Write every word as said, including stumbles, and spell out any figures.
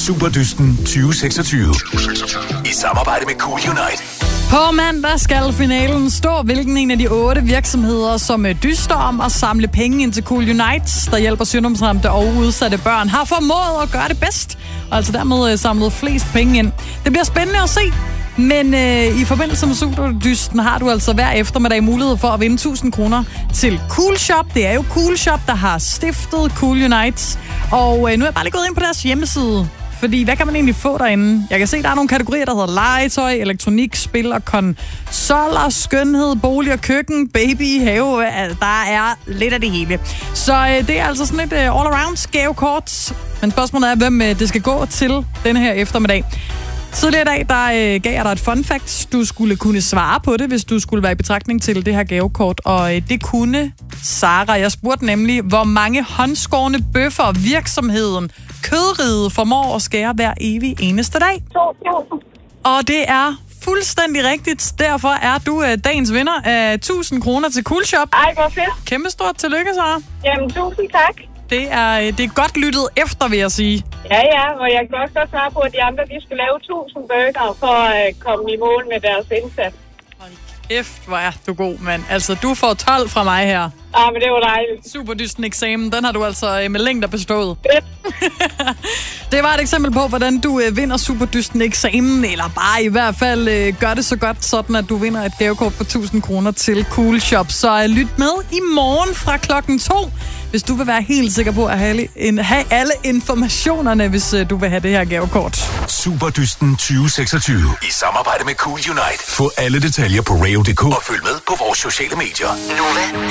Superdysten tyve seksogtyve. I samarbejde med Cool Unite. På mandag skal finalen stå, hvilken en af de otte virksomheder, som dyster om at samle penge ind til Cool Unite, der hjælper sygdomsramte og udsatte børn, har formået at gøre det bedst, og altså dermed samlet flest penge ind. Det bliver spændende at se, men øh, i forbindelse med Superdysten har du altså hver eftermiddag mulighed for at vinde tusind kroner til Cool Shop. Det er jo Cool Shop, der har stiftet Cool Unite, og øh, nu er jeg bare lige gået ind på deres hjemmeside. Fordi, hvad kan man egentlig få derinde? Jeg kan se, der er nogle kategorier, der hedder legetøj, elektronik, spil og konsoller, skønhed, bolig og køkken, baby, have. Der er lidt af det hele. Så øh, det er altså sådan et øh, all-around gavekort. Men spørgsmålet er, hvem øh, det skal gå til denne her eftermiddag. Tidligere i dag, der øh, gav jeg dig et fun fact. Du skulle kunne svare på det, hvis du skulle være i betragtning til det her gavekort. Og øh, det kunne Sara. Jeg spurgte nemlig, hvor mange håndskårne bøffer virksomheden Kødriget formår at skære hver evig eneste dag. Og det er fuldstændig rigtigt. Derfor er du øh, dagens vinder af tusind kroner til Cool Shop. Ej, hvor fedt. Kæmpe stort tillykke, Sara. Jamen, tusind tak. Det er, det er godt lyttet efter, vil jeg sige. Ja, ja, og jeg kan også godt svare på, at de andre de skal lave tusind burger for at komme i mål med deres indsats. Hold kæft, hvor er du god, mand. Altså, du får tolv fra mig her. Ah, men det var dejligt. Superdysten eksamen, den har du altså med længder bestået. Fedt. Det var et eksempel på, hvordan du øh, vinder Superdysten eksamen, eller bare i hvert fald øh, gør det så godt, sådan at du vinder et gavekort på tusind kroner til Cool Shop. Så øh, lyt med i morgen fra klokken to, hvis du vil være helt sikker på at have, en, have alle informationerne, hvis øh, du vil have det her gavekort. Superdysten tyve seksogtyve. I samarbejde med Cool Unite. Få alle detaljer på radio punktum d k og følg med på vores sociale medier. Nova